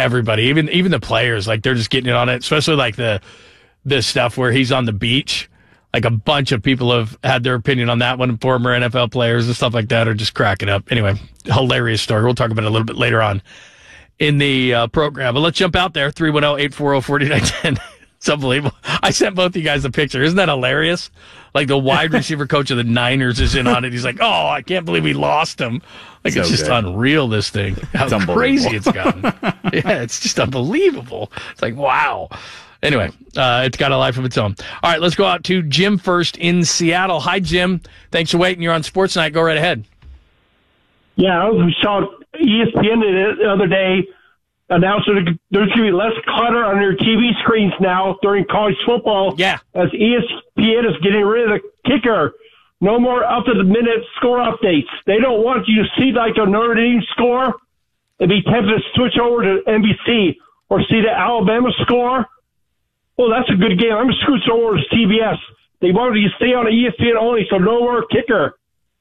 everybody, even the players, like they're just getting in on it, especially like this stuff where he's on the beach. Like a bunch of people have had their opinion on that one. Former NFL players and stuff like that are just cracking up. Anyway, hilarious story. We'll talk about it a little bit later on in the program. But let's jump out there. 310-840-4910. It's unbelievable. I sent both of you guys a picture. Isn't that hilarious? Like the wide receiver coach of the Niners is in on it. He's like, oh, I can't believe we lost him. Like, it's just unreal, this thing. How crazy it's gotten. Yeah, it's just unbelievable. It's like, wow. Anyway, it's got a life of its own. All right, let's go out to Jim first in Seattle. Hi, Jim. Thanks for waiting. You're on Sports Night. Go right ahead. Yeah, we saw ESPN the other day announced that there's going to be less clutter on your TV screens now during college football. Yeah. As ESPN is getting rid of the kicker. No more up-to-the-minute score updates. They don't want you to see like the Notre Dame score and be tempted to switch over to NBC or see the Alabama score. Well, that's a good game. I'm going to switch over to CBS. They wanted you to stay on ESPN only, so no more kicker.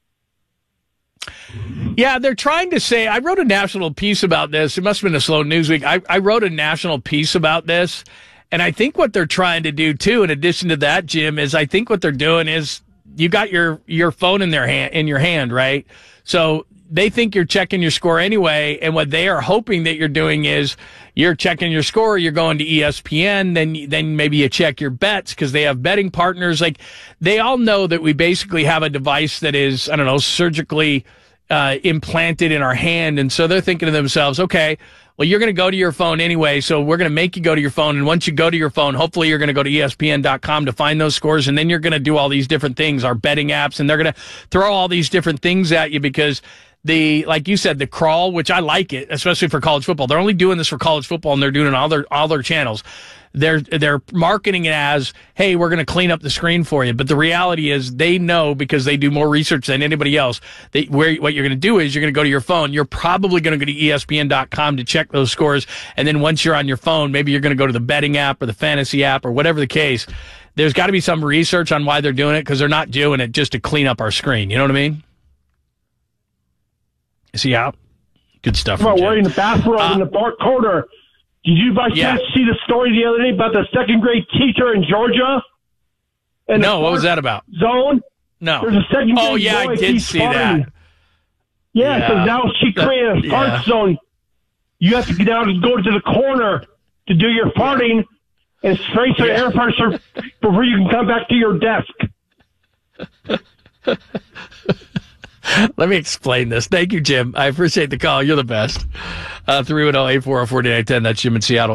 Yeah, they're trying to say, I wrote a national piece about this. It must have been a slow news week. I wrote a national piece about this, and I think what they're trying to do, too, in addition to that, Jim, is I think what they're doing is you got your phone in your hand, right? So they think you're checking your score anyway, and what they are hoping that you're doing is you're checking your score, you're going to ESPN, then maybe you check your bets because they have betting partners. Like, they all know that we basically have a device that is, I don't know, surgically implanted in our hand, and so they're thinking to themselves, okay, well, you're going to go to your phone anyway, so we're going to make you go to your phone, and once you go to your phone, hopefully you're going to go to ESPN.com to find those scores, and then you're going to do all these different things, our betting apps, and they're going to throw all these different things at you because like you said, the crawl, which I like it, especially for college football. They're only doing this for college football, and they're doing it on all their channels. They're marketing it as, hey, we're going to clean up the screen for you. But the reality is they know, because they do more research than anybody else, what you're going to do is you're going to go to your phone. You're probably going to go to ESPN.com to check those scores. And then once you're on your phone, maybe you're going to go to the betting app or the fantasy app or whatever the case. There's got to be some research on why they're doing it, because they're not doing it just to clean up our screen. You know what I mean? See how? Good stuff. About wearing the bathrobe in the dark corner. Did you by chance see the story the other day about the second grade teacher in Georgia? No, what was that about? Zone? No. There's a second grade boy. Oh, yeah, I did see that. Yeah, so now she created a fart zone. You have to get down and go to the corner to do your farting and spray some air freshener before you can come back to your desk. Let me explain this. Thank you, Jim. I appreciate the call. You're the best. 310-840-4910. That's Jim in Seattle.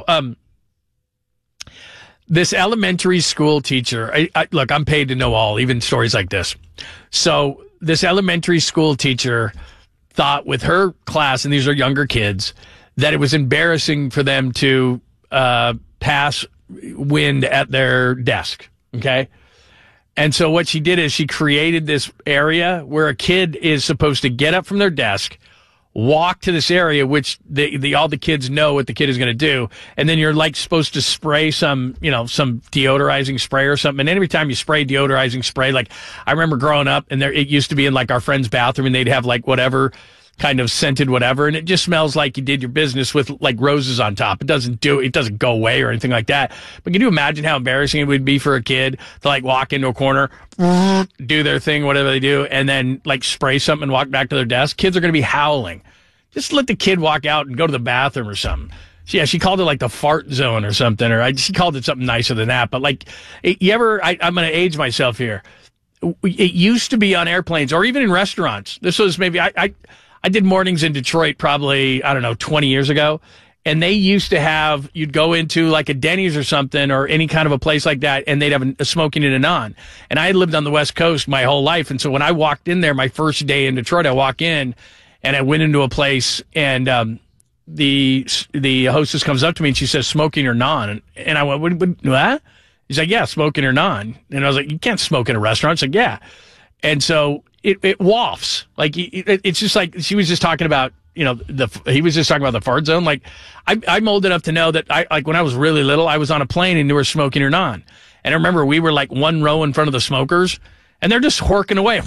This elementary school teacher, look, I'm paid to know all, even stories like this. So this elementary school teacher thought with her class, and these are younger kids, that it was embarrassing for them to pass wind at their desk. Okay? And so what she did is she created this area where a kid is supposed to get up from their desk, walk to this area, which all the kids know what the kid is going to do. And then you're like supposed to spray some deodorizing spray or something. And every time you spray deodorizing spray, like I remember growing up and it used to be in like our friend's bathroom and they'd have like whatever kind of scented whatever, and it just smells like you did your business with like roses on top. It doesn't go away or anything like that. But can you imagine how embarrassing it would be for a kid to like walk into a corner, do their thing, whatever they do, and then like spray something and walk back to their desk? Kids are going to be howling. Just let the kid walk out and go to the bathroom or something. Yeah, she called it like the fart zone or something, she called it something nicer than that. But like, I'm going to age myself here. It used to be on airplanes or even in restaurants. This was maybe, I did mornings in Detroit probably, 20 years ago. And they used to have, you'd go into like a Denny's or something or any kind of a place like that, and they'd have a smoking in and on. And I had lived on the West Coast my whole life. And so when I walked in there, my first day in Detroit, I walk in and I went into a place and the hostess comes up to me and she says, smoking or non? And I went, what? He's like, yeah, smoking or non. And I was like, you can't smoke in a restaurant. She's like, yeah. And so it wafts. Like, it's just like, she was just talking about, he was just talking about the fart zone. Like, I'm old enough to know that when I was really little, I was on a plane and they were smoking or non. And I remember we were like one row in front of the smokers and they're just horking away.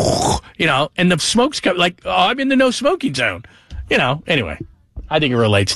And the smoke's like, oh, I'm in the no smoking zone. Anyway, I think it relates